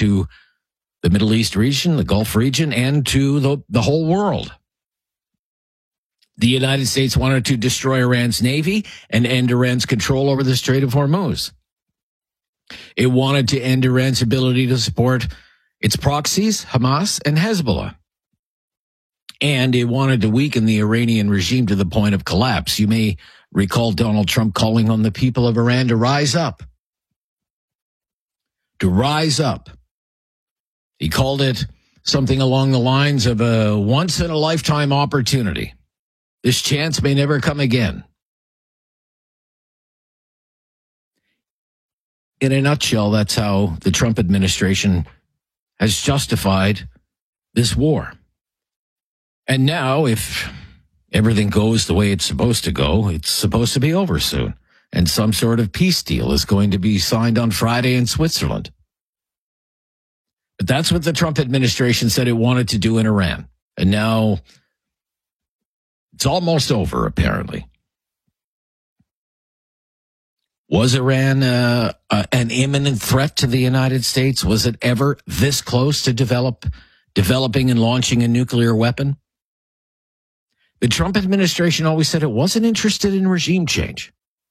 to the Middle East region, the Gulf region, and to the whole world. The United States wanted to destroy Iran's navy and end Iran's control over the Strait of Hormuz. It wanted to end Iran's ability to support its proxies, Hamas and Hezbollah. And it wanted to weaken the Iranian regime to the point of collapse. You may recall Donald Trump calling on the people of Iran to rise up. To rise up. He called it something along the lines of a once-in-a-lifetime opportunity. This chance may never come again. In a nutshell, that's how the Trump administration has justified this war. And now, if everything goes the way it's supposed to go, it's supposed to be over soon. And some sort of peace deal is going to be signed on Friday in Switzerland. But that's what the Trump administration said it wanted to do in Iran. And now it's almost over, apparently. Was Iran an imminent threat to the United States? Was it ever this close to developing and launching a nuclear weapon? The Trump administration always said it wasn't interested in regime change,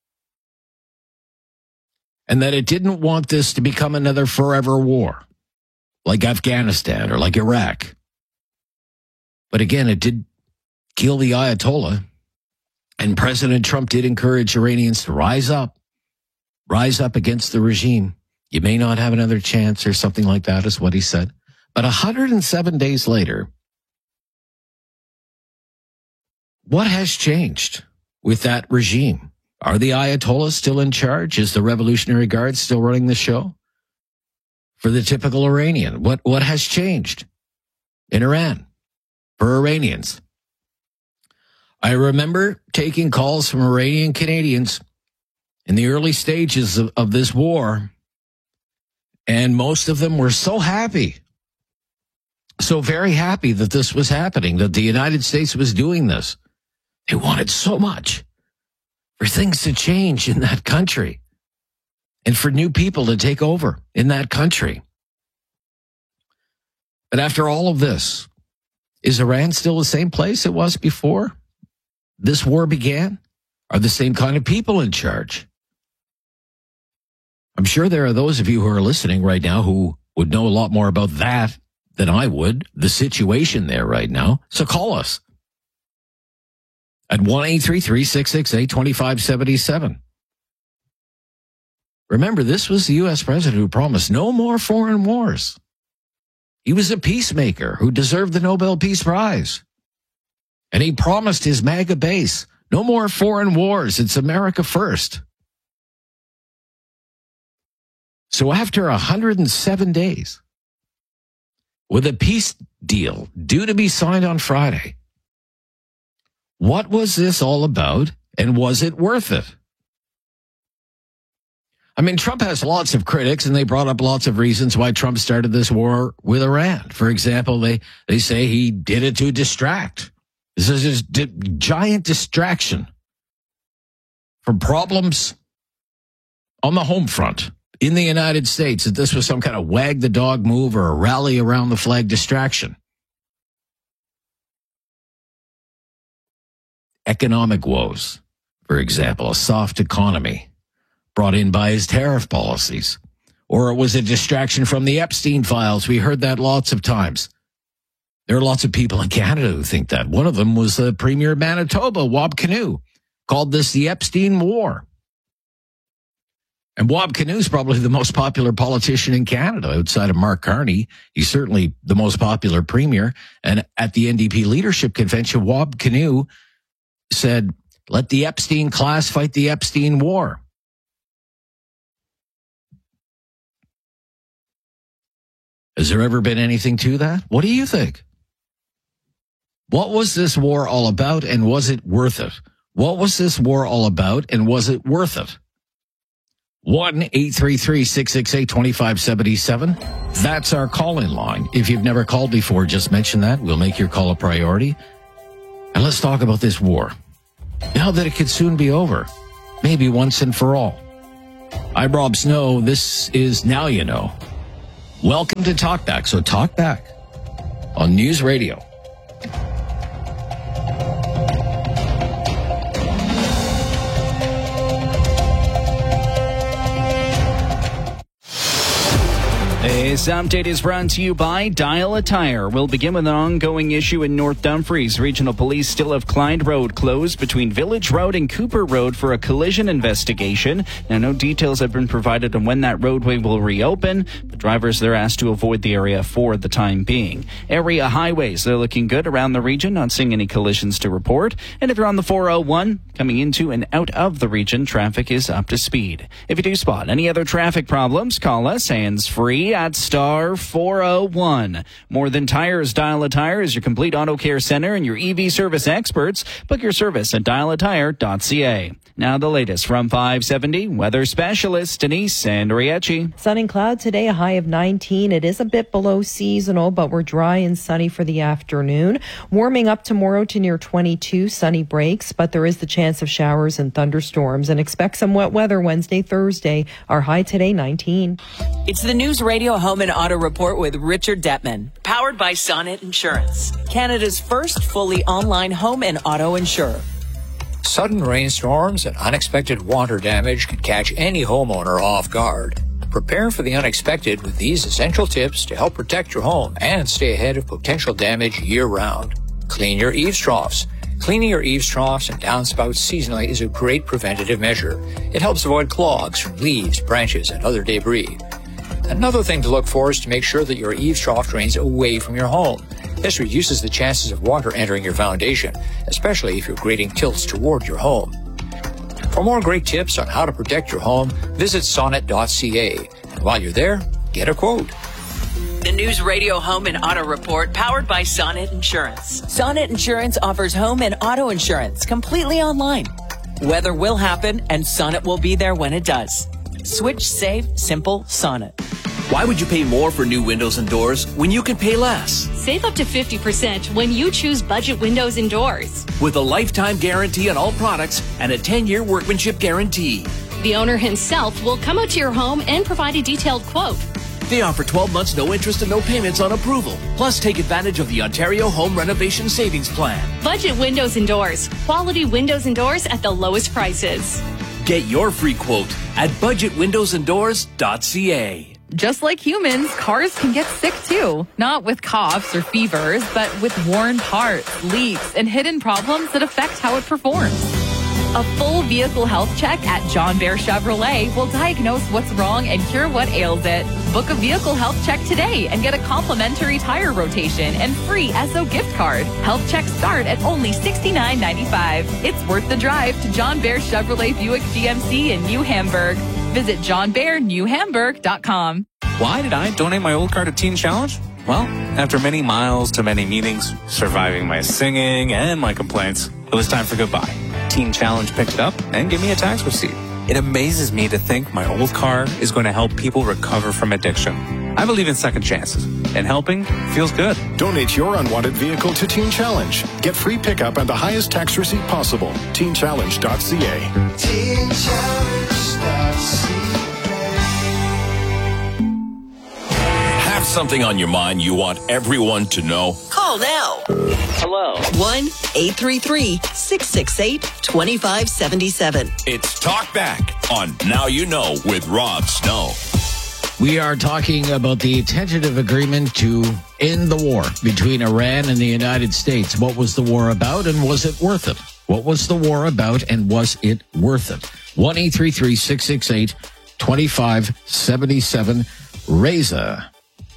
and that it didn't want this to become another forever war, like Afghanistan or like Iraq. But again, it did kill the Ayatollah, and President Trump did encourage Iranians to rise up against the regime. You may not have another chance or something like that is what he said. But 107 days later, what has changed with that regime? Are the Ayatollahs still in charge? Is the Revolutionary Guard still running the show? For the typical Iranian, what has changed in Iran for Iranians? I remember taking calls from Iranian Canadians in the early stages of this war, and most of them were so happy, so very happy that this was happening, that the United States was doing this. They wanted so much for things to change in that country and for new people to take over in that country. But after all of this, is Iran still the same place it was before this war began? Are the same kind of people in charge? I'm sure there are those of you who are listening right now who would know a lot more about that than I would, the situation there right now. So call us at 1-833-668-2577. Remember, this was the U.S. president who promised no more foreign wars. He was a peacemaker who deserved the Nobel Peace Prize. And he promised his MAGA base, no more foreign wars. It's America first. So after 107 days, with a peace deal due to be signed on Friday, what was this all about, and was it worth it? I mean, Trump has lots of critics, and they brought up lots of reasons why Trump started this war with Iran. For example, they say he did it to distract. This is a giant distraction from problems on the home front in the United States, that this was some kind of wag the dog move or a rally around the flag distraction. Economic woes, for example, a soft economy brought in by his tariff policies. Or it was a distraction from the Epstein files. We heard that lots of times. There are lots of people in Canada who think that. One of them was the Premier of Manitoba, Wab Kinew, called this the Epstein War. And Wab Kinew is probably the most popular politician in Canada outside of Mark Carney. He's certainly the most popular premier. And at the NDP leadership convention, Wab Kinew said, "Let the Epstein class fight the Epstein war." Has there ever been anything to that? What do you think? What was this war all about, and was it worth it? What was this war all about, and was it worth it? 1-833-668-2577. That's our call-in line. If you've never called before, just mention that. We'll make your call a priority. And let's talk about this war. Now that it could soon be over. Maybe once and for all. I'm Rob Snow. This is Now You Know. Welcome to Talkback. So Talkback on News Radio. This update is brought to you by Dial a Tire. We'll begin with an ongoing issue in North Dumfries. Regional police still have Clyde Road closed between Village Road and Cooper Road for a collision investigation. Now, no details have been provided on when that roadway will reopen, but drivers are asked to avoid the area for the time being. Area highways, they're looking good around the region, not seeing any collisions to report. And if you're on the 401, coming into and out of the region, traffic is up to speed. If you do spot any other traffic problems, call us hands-free at star 401. More Than Tires. Dial a Tire is your complete auto care center and your EV service experts. Book your service at dialatire.ca. Now the latest from 570 weather specialist Denise Andriecci. Sun and cloud today, a high of 19. It is a bit below seasonal, but we're dry and sunny for the afternoon. Warming up tomorrow to near 22, sunny breaks, but there is the chance of showers and thunderstorms. And expect some wet weather Wednesday, Thursday. Our high today, 19. It's the News Radio Home and Auto Report with Richard Detman, powered by Sonnet Insurance, Canada's first fully online home and auto insurer. Sudden rainstorms and unexpected water damage can catch any homeowner off guard. Prepare for the unexpected with these essential tips to help protect your home and stay ahead of potential damage year-round. Clean your eaves troughs. Cleaning your eaves troughs and downspouts seasonally is a great preventative measure. It helps avoid clogs from leaves, branches, and other debris. Another thing to look for is to make sure that your eaves trough drains away from your home. This reduces the chances of water entering your foundation, especially if your grading tilts toward your home. For more great tips on how to protect your home, visit sonnet.ca. And while you're there, get a quote. The News Radio Home and Auto Report, powered by Sonnet Insurance. Sonnet Insurance offers home and auto insurance completely online. Weather will happen, and Sonnet will be there when it does. Switch, save, simple, Sonnet. Why would you pay more for new windows and doors when you can pay less? Save up to 50% when you choose Budget Windows and Doors. With a lifetime guarantee on all products and a 10-year workmanship guarantee. The owner himself will come out to your home and provide a detailed quote. They offer 12 months no interest and no payments on approval. Plus, take advantage of the Ontario Home Renovation Savings Plan. Budget Windows and Doors. Quality windows and doors at the lowest prices. Get your free quote at budgetwindowsanddoors.ca. Just like humans, cars can get sick too. Not with coughs or fevers, but with worn parts, leaks, and hidden problems that affect how it performs. A full vehicle health check at John Bear Chevrolet will diagnose what's wrong and cure what ails it. Book a vehicle health check today and get a complimentary tire rotation and free Esso gift card. Health checks start at only $69.95. It's worth the drive to John Bear Chevrolet Buick GMC in New Hamburg. Visit johnbearnewhamburg.com. Why did I donate my old car to Teen Challenge? Well, after many miles to many meetings, surviving my singing and my complaints, it was time for goodbye. Teen Challenge picked it up and gave me a tax receipt. It amazes me to think my old car is going to help people recover from addiction. I believe in second chances, and helping feels good. Donate your unwanted vehicle to Teen Challenge. Get free pickup and the highest tax receipt possible. TeenChallenge.ca. Have something on your mind you want everyone to know? Call now. Hello. 1-833-668-2577. It's Talk Back on Now You Know with Rob Snow. We are talking about the tentative agreement to end the war between Iran and the United States. What was the war about, and was it worth it? What was the war about, and was it worth it? 1-833-668-2577. Reza.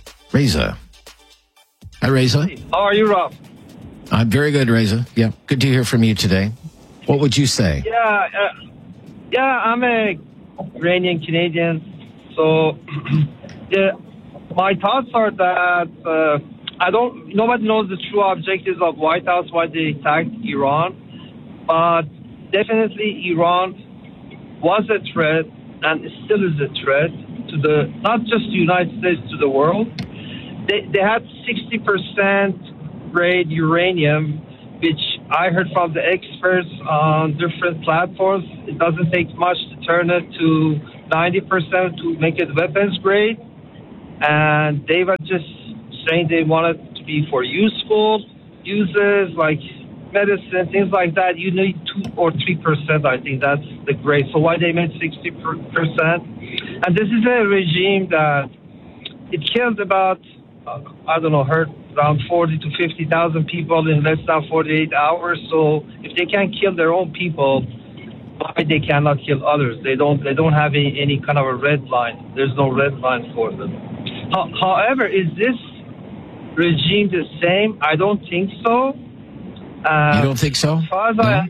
Hi, Reza. How are you, Rob? I'm very good, Reza. Yeah, good to hear from you today. What would you say? I'm a Iranian Canadian. So, my thoughts are that nobody knows the true objectives of White House, why they attacked Iran, but definitely Iran was a threat and still is a threat to not just the United States, to the world. They had 60% grade uranium, which I heard from the experts on different platforms. It doesn't take much to turn it to 90% to make it weapons grade. and they were just saying they wanted to be for useful uses like medicine, things like that. You need 2 or 3%. I think that's the grade. So why they made 60%? And this is a regime that it killed about hurt around 40 to 50,000 people in less than 48 hours. So if they can kill their own people, why they cannot kill others? They don't have any kind of a red line. There's no red line for them. However, is this regime the same? I don't think so. You don't think so? As far as I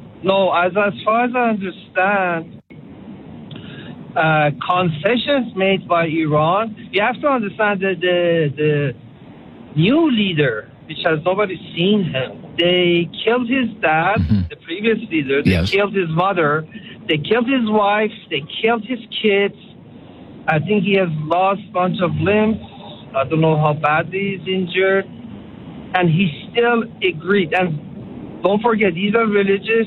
understand, concessions made by Iran. You have to understand that the new leader, which has nobody seen him, they killed his dad, the previous leader. They killed his mother. They killed his wife. They killed his kids. I think he has lost a bunch of limbs. I don't know how badly he's injured. And he still agreed. And don't forget, these are religious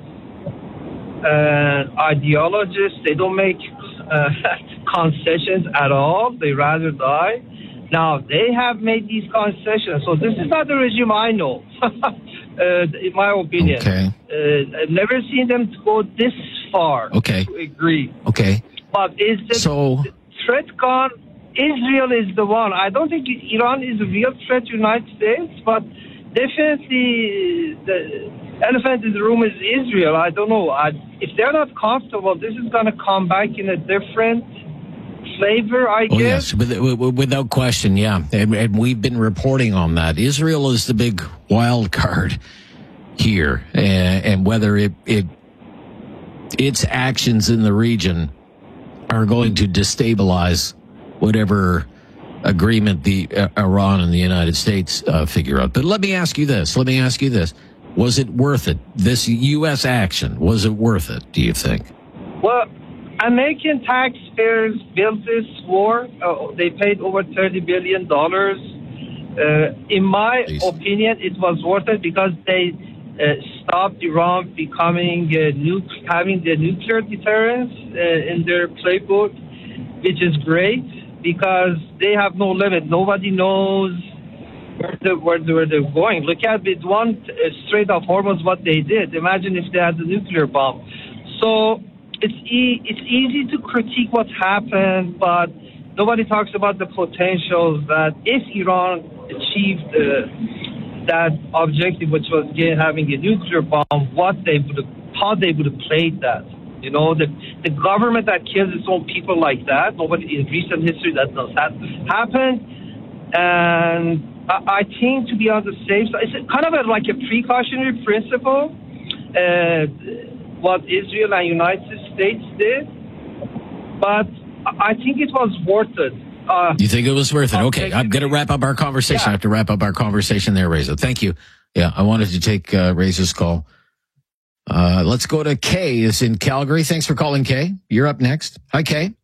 ideologists. They don't make concessions at all. They rather die. Now, they have made these concessions. So this is not the regime I know, in my opinion. Okay. I've never seen them go this far to agree. Okay. But is the threat gone? Israel is the one. I don't think Iran is a real threat to the United States, but definitely the elephant in the room is Israel. I don't know. If they're not comfortable, this is going to come back in a different flavor, I guess. Yes, without question, yeah. And we've been reporting on that. Israel is the big wild card here, and whether its actions in the region are going to destabilize whatever agreement the Iran and the United States figure out. But let me ask you this. Was it worth it? This U.S. action, was it worth it, do you think? Well, American taxpayers built this war. They paid over $30 billion. In my opinion, it was worth it because they stopped Iran becoming having the nuclear deterrence in their playbook, which is great because they have no limit. Nobody knows where they're going. Look at it, one Strait of Hormuz, what they did. Imagine if they had the nuclear bomb. So it's easy to critique what's happened, but nobody talks about the potentials that if Iran achieved that objective, which was having a nuclear bomb, how they would have played that. You know, the government that kills its own people like that, nobody in recent history that does that happen. And I think to be on the safe side, it's kind of like a precautionary principle, what Israel and United States did. But I think it was worth it. You think it was worth it? Okay, I'm going to wrap up our conversation. Yeah. I have to wrap up our conversation there, Reza. Thank you. Yeah, I wanted to take Reza's call. Let's go to Kay. Is in Calgary. Thanks for calling, Kay. You're up next. Hi, Kay.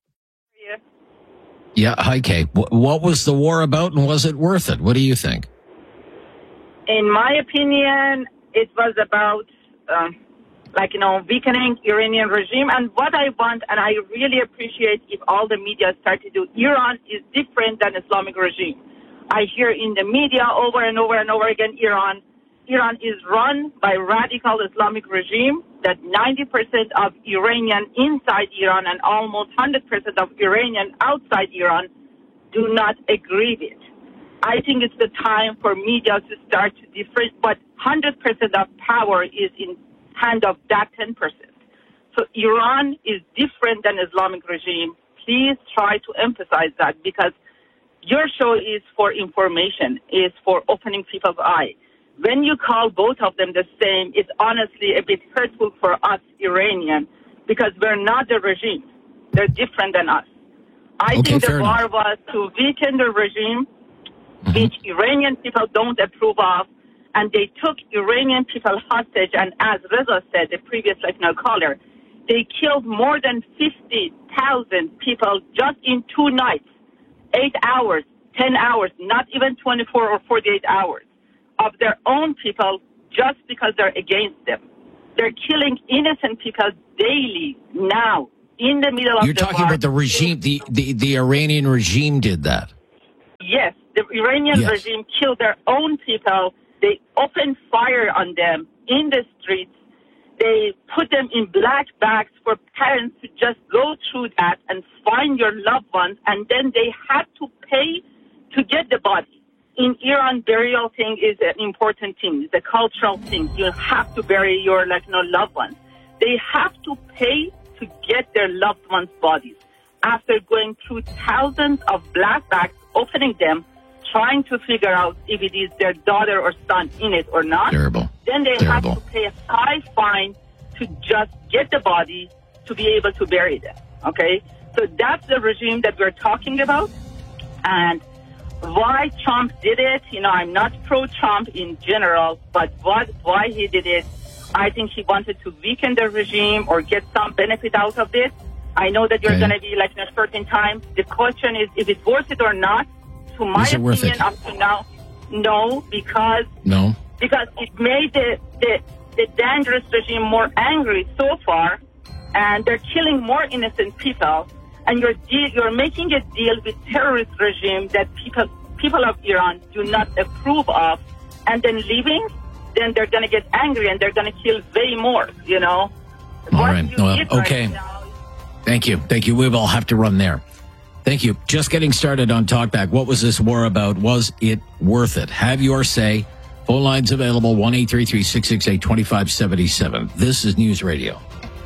Yeah, hi, Kay. What was the war about, and was it worth it? What do you think? In my opinion, it was about, weakening Iranian regime. And what I want, and I really appreciate if all the media start to do, Iran is different than Islamic regime. I hear in the media over and over and over again, Iran is run by radical Islamic regime that 90% of Iranian inside Iran and almost 100% of Iranian outside Iran do not agree with. I think it's the time for media to start to differ, but 100% of power is in hand of that 10%. So Iran is different than Islamic regime. Please try to emphasize that because your show is for information, is for opening people's eyes. When you call both of them the same, it's honestly a bit hurtful for us Iranian because we're not the regime. They're different than us. I think the war was to weaken the regime, which Iranian people don't approve of, and they took Iranian people hostage, and as Reza said, the previous caller, they killed more than 50,000 people just in 2 nights, 8 hours, 10 hours, not even 24 or 48 hours. Of their own people just because they're against them. They're killing innocent people daily now in the middle of You're talking about the regime, the Iranian regime did that. Yes, the Iranian regime killed their own people. They opened fire on them in the streets. They put them in black bags for parents to just go through that and find your loved ones, and then they had to pay to get the body. In Iran, burial thing is an important thing. It's a cultural thing. You have to bury your loved ones. They have to pay to get their loved ones' bodies. After going through thousands of black bags, opening them, trying to figure out if it is their daughter or son in it or not. Terrible. Then they have to pay a high fine to just get the body to be able to bury them. Okay? So that's the regime that we're talking about. And why Trump did it, I'm not pro-Trump in general, but why he did it, I think he wanted to weaken the regime or get some benefit out of it. I know that you're going to be in a certain time. The question is if it's worth it or not. To my opinion, up to now, no, because it made the dangerous regime more angry so far, and they're killing more innocent people. And you're making a deal with terrorist regime that people of Iran do not approve of, and then leaving, then they're going to get angry and they're going to kill way more. All right. Well, okay. Thank you. We will have to run there. Thank you. Just getting started on Talkback. What was this war about? Was it worth it? Have your say. Phone lines available, 1-833-668-2577. This is News Radio.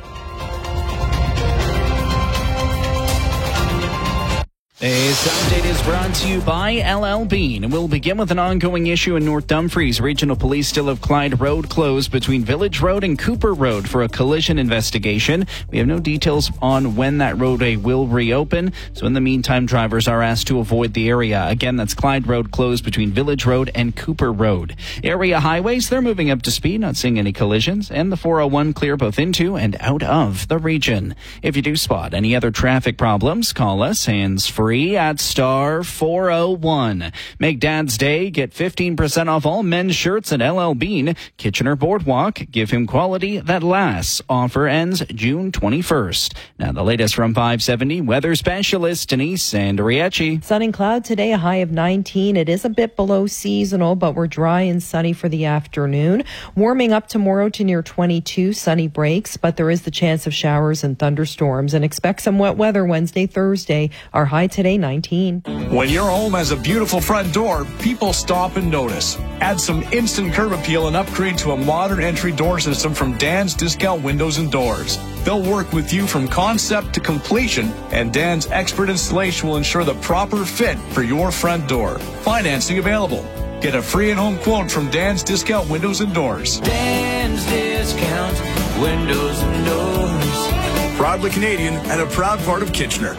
This update is brought to you by LL Bean. We'll begin with an ongoing issue in North Dumfries. Regional Police still have Clyde Road closed between Village Road and Cooper Road for a collision investigation. We have no details on when that roadway will reopen. So in the meantime, drivers are asked to avoid the area. Again, that's Clyde Road closed between Village Road and Cooper Road. Area highways, they're moving up to speed, not seeing any collisions. And the 401 clear both into and out of the region. If you do spot any other traffic problems, call us hands-free at star 401. Make Dad's Day. Get 15% off all men's shirts at LL Bean, Kitchener Boardwalk. Give him quality that lasts. Offer ends June 21st. Now the latest from 570 weather specialist Denise Andriecci. Sun and cloud today, a high of 19. It is a bit below seasonal, but we're dry and sunny for the afternoon. Warming up tomorrow to near 22, sunny breaks, but there is the chance of showers and thunderstorms. And expect some wet weather Wednesday, Thursday. Our high today, 19. When your home has a beautiful front door, people stop and notice. Add some instant curb appeal and upgrade to a modern entry door system from Dan's Discount Windows and Doors. They'll work with you from concept to completion, and Dan's expert installation will ensure the proper fit for your front door. Financing available. Get a free at-home quote from Dan's Discount Windows and Doors. Dan's Discount Windows and Doors. Proudly Canadian and a proud part of Kitchener.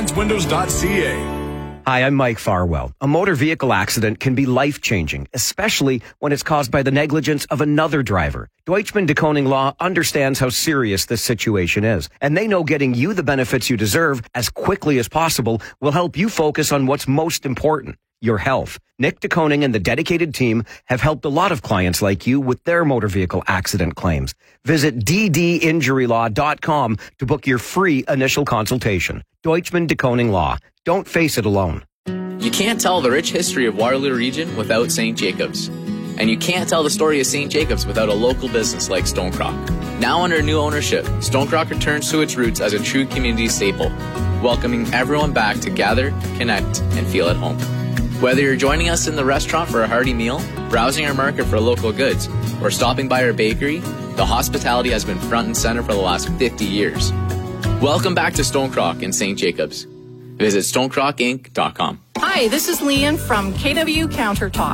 DansWindows.ca. Hi, I'm Mike Farwell. A motor vehicle accident can be life-changing, especially when it's caused by the negligence of another driver. Deutschman de Koning Law understands how serious this situation is, and they know getting you the benefits you deserve as quickly as possible will help you focus on what's most important, your health. Nick de Koning and the dedicated team have helped a lot of clients like you with their motor vehicle accident claims. Visit ddinjurylaw.com to book your free initial consultation. Deutschman de Koning Law. Don't face it alone. You can't tell the rich history of Waterloo Region without St. Jacobs. And you can't tell the story of St. Jacobs without a local business like Stonecrock. Now under new ownership, Stonecrock returns to its roots as a true community staple, welcoming everyone back to gather, connect, and feel at home. Whether you're joining us in the restaurant for a hearty meal, browsing our market for local goods, or stopping by our bakery, the hospitality has been front and center for the last 50 years. Welcome back to Stonecrock in St. Jacobs. Visit stonecrockinc.com. Hi, this is Leanne from KW Countertop.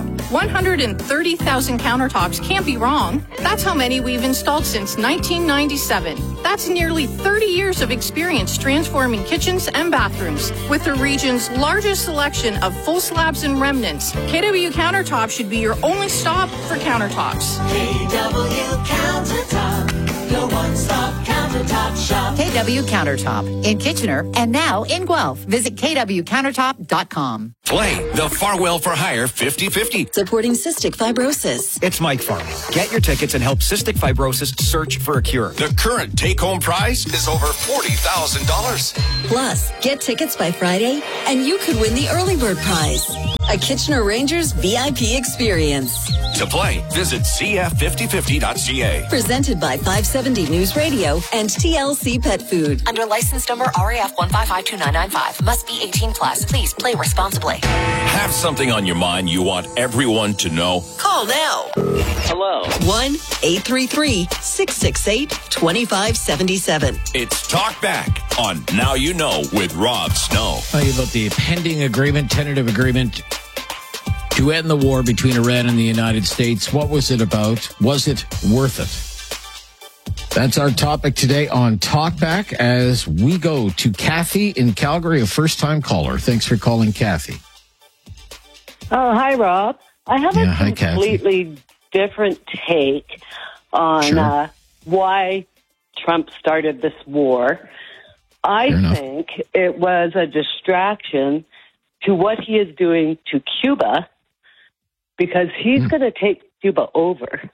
130,000 countertops can't be wrong. That's how many we've installed since 1997. That's nearly 30 years of experience transforming kitchens and bathrooms. With the region's largest selection of full slabs and remnants, KW Countertop should be your only stop for countertops. KW Countertop. your one-stop countertop shop. KW Countertop in Kitchener and now in Guelph. Visit kwcountertop.com. Play the Farwell for Hire 50-50. Supporting cystic fibrosis. It's Mike Farwell. Get your tickets and help cystic fibrosis search for a cure. The current take-home prize is over $40,000. Plus, get tickets by Friday and you could win the early bird prize. A Kitchener Rangers VIP experience. To play, visit cf5050.ca. Presented by 570 News Radio and TLC Pet Food. Under license number RAF 1552995. Must be 18 plus. Please play responsibly. Have something on your mind you want everyone to know? Call now. Hello. 1-833-668-2577. It's Talk Back on Now You Know with Rob Snow. Tell you about the pending agreement, tentative agreement to end the war between Iran and the United States. What was it about? Was it worth it? That's our topic today on Talkback as we go to Kathy in Calgary, a first-time caller. Thanks for calling, Kathy. Oh, hi, Rob. I have a completely different take on why Trump started this war. I think it was a distraction to what he is doing to Cuba, because he's going to take Cuba over.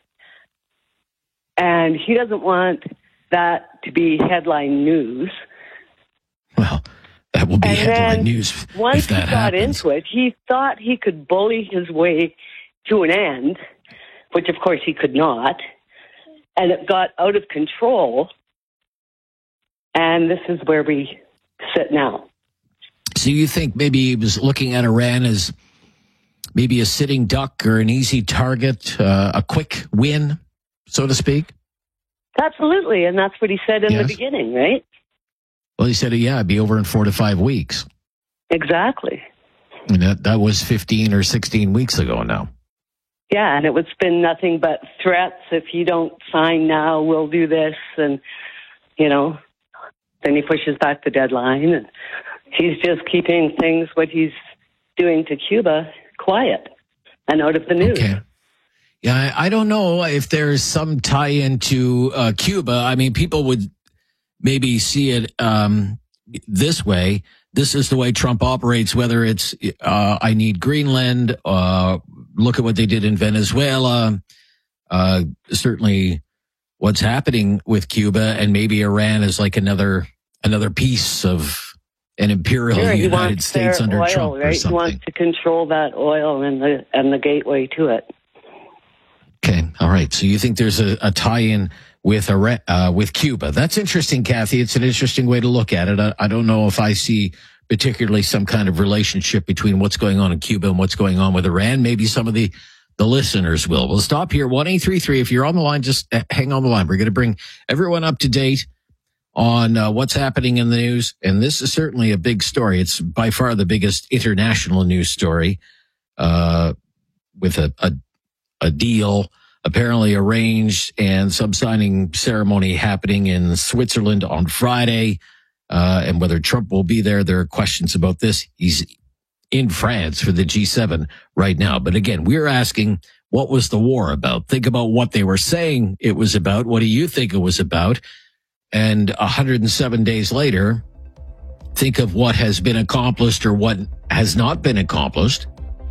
And he doesn't want that to be headline news. Well, that will be headline news. Once if that he got happens. into it, he thought he could bully his way to an end, which of course he could not. And it got out of control. And this is where we sit now. So you think maybe he was looking at Iran as maybe a sitting duck or an easy target, a quick win, so to speak? Absolutely. And that's what he said in the beginning, right? Well, he said, it'd be over in 4 to 5 weeks. Exactly. And that was 15 or 16 weeks ago now. Yeah, and it's been nothing but threats. If you don't sign now, we'll do this. And, then he pushes back the deadline. And he's just keeping things, what he's doing to Cuba, quiet and out of the news. Okay. Yeah, I don't know if there's some tie-in to Cuba. I mean, people would maybe see it this way. This is the way Trump operates, whether it's I need Greenland, look at what they did in Venezuela, certainly what's happening with Cuba, and maybe Iran is like another piece of an imperial United States under oil, Trump right? or something. He wants to control that oil and the gateway to it. Okay, all right. So you think there's a tie-in with Cuba? That's interesting, Kathy. It's an interesting way to look at it. I don't know if I see particularly some kind of relationship between what's going on in Cuba and what's going on with Iran. Maybe some of the listeners will. We'll stop here. 1-833. If you're on the line, just hang on the line. We're going to bring everyone up to date on what's happening in the news. And this is certainly a big story. It's by far the biggest international news story with a deal apparently arranged and some signing ceremony happening in Switzerland on Friday. And whether Trump will be there, there are questions about this. He's in France for the G7 right now. But again, we're asking, what was the war about? Think about what they were saying it was about. What do you think it was about? And 107 days later, think of what has been accomplished or what has not been accomplished.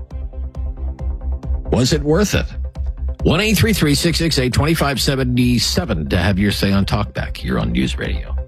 Was it worth it? 1-833-668-2577 to have your say on Talkback here on News Radio.